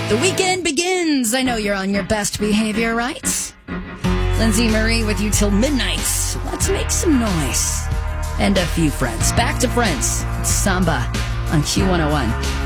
The weekend begins. I know you're on your best behavior, right? Lindsay Marie with you till midnight. Let's make some noise. And a few friends. Back to Friends. It's Samba on Q101.